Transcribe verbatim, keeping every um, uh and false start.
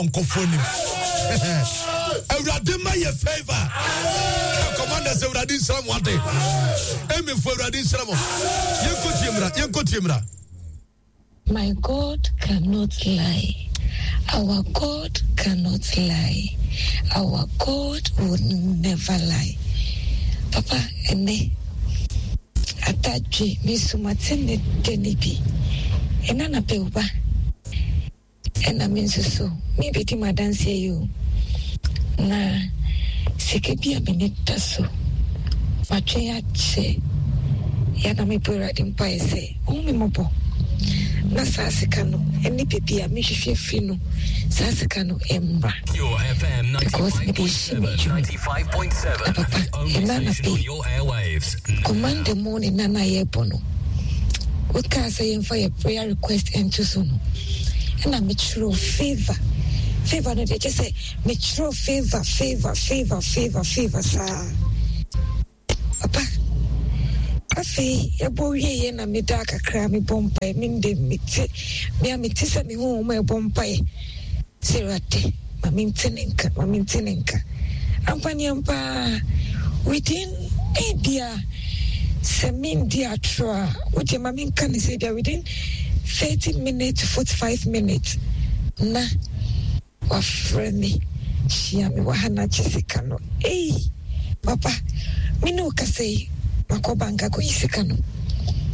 onkofoni Ewurade ma ye favor commander say Ewurade nsram wante emi fo Ewurade nsram yenko tiemra yenko tiemra. My God cannot lie. Our God cannot lie. Our God will never lie. Papa, ene ataje misumatene denibi. Ena na peuba. Ena minsuso. Mi beti madansi you. Na sekebi amenita so. Mache ya che. Yana mi pura dimpa ese. Umi mopo. Na sasika no eni pepi a me hwehwe fi no sasika no embra your F M ninety-five point seven ninety-five point seven on your airwaves. Command the morning nana yebo no we can say for your prayer request and to so no and I'm true favor favor no they just say me true favor favor favor favor favor sir papa afi ebo wiye na me da kakra me bompa me de meti me ameti se me hu mo bompa e serate ma me tinenka ma me tinenka ampani ampa within media se min dia tra wote ma me kan se dia within thirty minutes forty-five minutes na wa frame shia me wa hana chisikano eh papa me no ka say makobanga ko isikano